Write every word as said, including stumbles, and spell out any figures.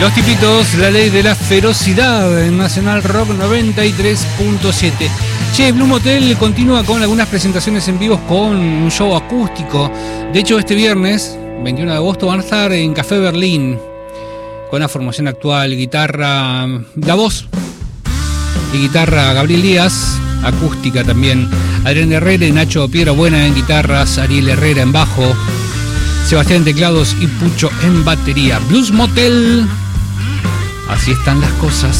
Los Tipitos, la ley de la ferocidad en Nacional Rock noventa y tres punto siete. Che, Blue Motel continúa con algunas presentaciones en vivos con un show acústico. De hecho, este viernes, veintiuno de agosto, van a estar en Café Berlín con la formación actual, guitarra, la voz y guitarra Gabriel Díaz, acústica también, Adrián Herrera y Nacho Piedrabuena en guitarras, Ariel Herrera en bajo, Sebastián en teclados y Pucho en batería. Blues Motel. Así están las cosas.